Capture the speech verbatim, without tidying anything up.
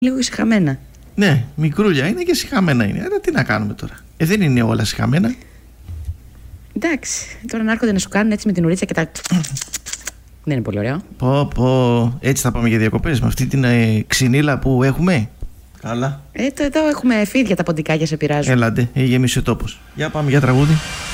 λίγο ησυχαμένα. Ναι, μικρούλια είναι και σιχαμένα είναι. Αλλά τι να κάνουμε τώρα. Ε, δεν είναι όλα σιχαμένα. Εντάξει, τώρα να έρχονται να σου κάνουν έτσι με την ουρίτσα και τα. Δεν είναι πολύ ωραίο. Πω, πω. Έτσι θα πάμε για διακοπές με αυτή την ε, ξυνήλα που έχουμε. Καλά. Ε, το, εδώ έχουμε φίδια τα ποντικάκια σε πειράζουν. Έλαντε, γεμίσει ο τόπος. Για πάμε για τραγούδι.